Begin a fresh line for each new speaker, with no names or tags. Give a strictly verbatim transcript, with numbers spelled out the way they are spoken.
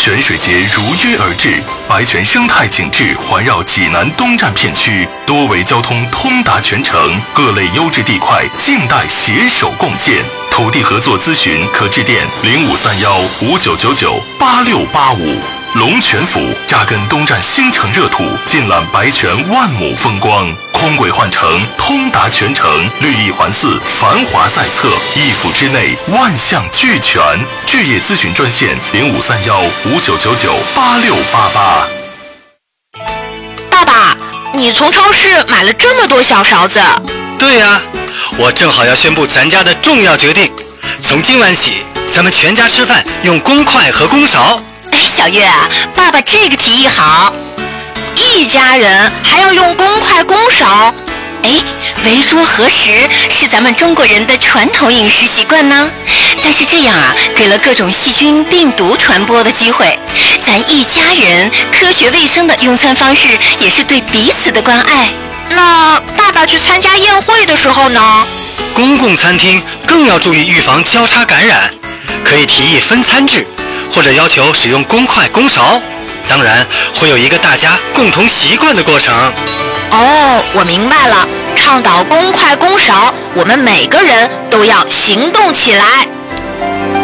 泉水节如约而至，白泉生态景致环绕济南东站片区，多维交通通达全城，各类优质地块静待携手共建。土地合作咨询可致电零五三幺五九九九八六八五。龙泉府扎根东站新城热土，尽览白泉万亩风光，空轨换乘，通达全城，绿意环伺，繁华在侧，一府之内万象俱全。置业咨询专线零五三幺五九九九八六八八。
爸爸，你从超市买了这么多小勺子？
对呀、啊，我正好要宣布咱家的重要决定，从今晚起，咱们全家吃饭用公筷和公勺。
哎，小月啊，爸爸这个提议好，一家人还要用公筷公勺。哎，围桌合食是咱们中国人的传统饮食习惯呢，但是这样啊，给了各种细菌病毒传播的机会。咱一家人科学卫生的用餐方式，也是对彼此的关爱。那爸爸去参加宴会的时候呢？
公共餐厅更要注意预防交叉感染，可以提议分餐制，或者要求使用公筷公勺，当然会有一个大家共同习惯的过程。
哦，我明白了，倡导公筷公勺，我们每个人都要行动起来。